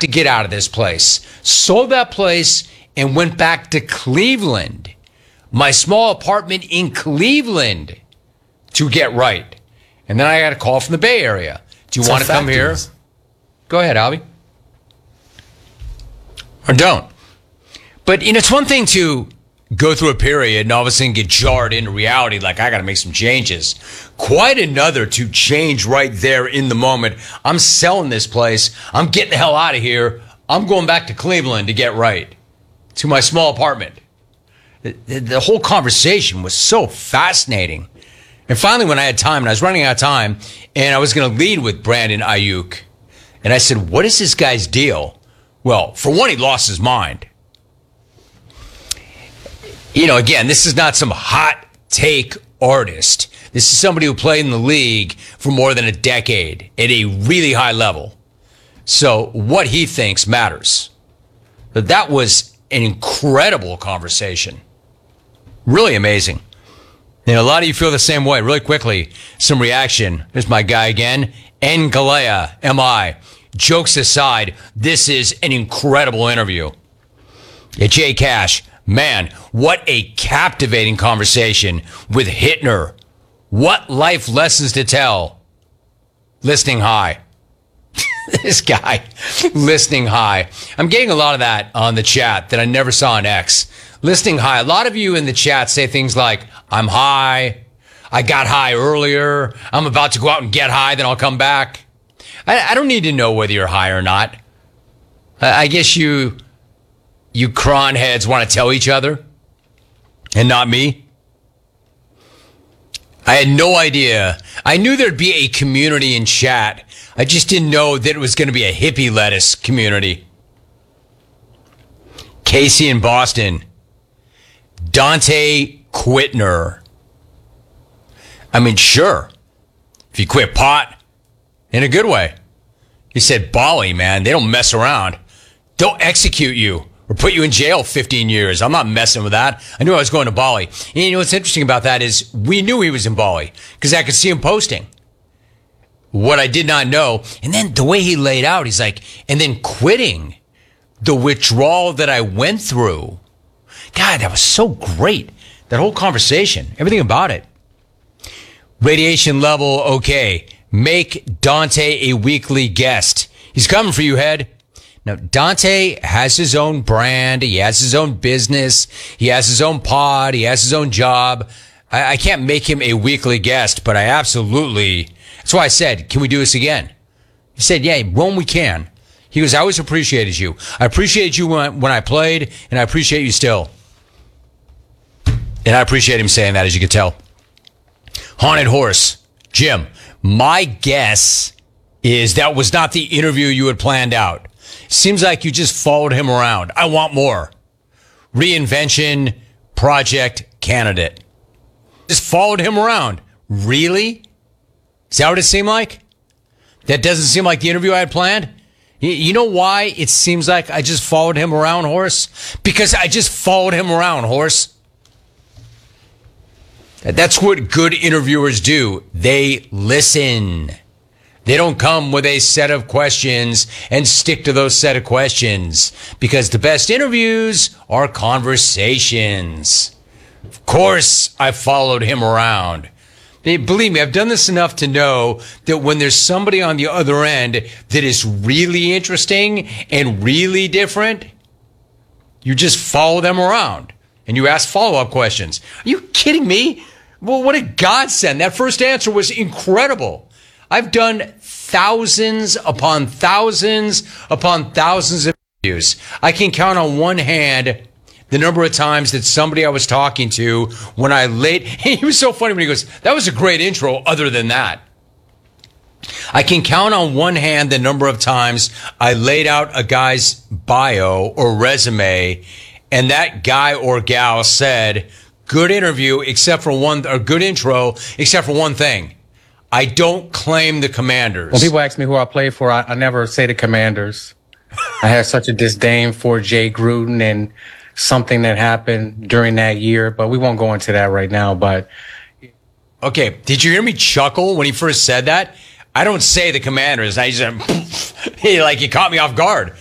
to get out of this place. Sold that place and went back to Cleveland, my small apartment in Cleveland, to get right. And then I got a call from the Bay Area. Do you want to come here? Go ahead, Albie. Or don't. But, it's one thing to go through a period and all of a sudden get jarred into reality like I got to make some changes. Quite another to change right there in the moment. I'm selling this place. I'm getting the hell out of here. I'm going back to Cleveland to get right. To my small apartment. The whole conversation was so fascinating. And finally, when I had time, and I was running out of time, and I was going to lead with Brandon Ayuk, and I said, what is this guy's deal? Well, for one, he lost his mind. Again, this is not some hot take artist. This is somebody who played in the league for more than a decade at a really high level. So what he thinks matters. But that was an incredible conversation. Really amazing. A lot of you feel the same way. Really quickly, some reaction. There's my guy again. N. Galea, M.I. Jokes aside, this is an incredible interview. Jay Cash, man, what a captivating conversation with Hittner. What life lessons to tell. Listening high. This guy, listening high. I'm getting a lot of that on the chat that I never saw on X. Listening high. A lot of you in the chat say things like, I'm high. I got high earlier. I'm about to go out and get high, then I'll come back. I don't need to know whether you're high or not. I guess you cron heads want to tell each other and not me. I had no idea. I knew there'd be a community in chat. I just didn't know that it was going to be a hippie lettuce community. Casey in Boston. Dante Quitner. I mean, sure. If you quit pot, in a good way. He said, Bali, man, they don't mess around. They'll execute you or put you in jail 15 years. I'm not messing with that. I knew I was going to Bali. And what's interesting about that is we knew he was in Bali because I could see him posting. What I did not know, and then the way he laid out, he's like, and then quitting the withdrawal that I went through. God, that was so great. That whole conversation, everything about it. Radiation level, okay. Make Dante a weekly guest. He's coming for you, Head. Now, Dante has his own brand. He has his own business. He has his own pod. He has his own job. I can't make him a weekly guest, but I absolutely... That's why I said, can we do this again? He said, yeah, when we can. He goes, I always appreciated you. I appreciated you when I played, and I appreciate you still. And I appreciate him saying that, as you can tell. Haunted Horse. Jim, my guess is that was not the interview you had planned out. Seems like you just followed him around. I want more. Reinvention project candidate. Just followed him around. Really? Is that what it seemed like? That doesn't seem like the interview I had planned? You know why it seems like I just followed him around, Horse? Because I just followed him around, Horse. That's what good interviewers do. They listen. They don't come with a set of questions and stick to those set of questions. Because the best interviews are conversations. Of course, I followed him around. Believe me, I've done this enough to know that when there's somebody on the other end that is really interesting and really different, you just follow them around and you ask follow-up questions. Are you kidding me? Well, what a godsend. That first answer was incredible. I've done thousands upon thousands upon thousands of interviews. I can count on one hand the number of times that somebody I was talking to when I laid, he was so funny when he goes, that was a great intro other than that. I can count on one hand the number of times I laid out a guy's bio or resume and that guy or gal said, good interview except for one, or good intro except for one thing. I don't claim the Commanders. When people ask me who I play for, I never say the Commanders. I have such a disdain for Jay Gruden and something that happened during that year, but we won't go into that right now. But okay, did you hear me chuckle when he first said that? I don't say the Commanders. I just, he caught me off guard.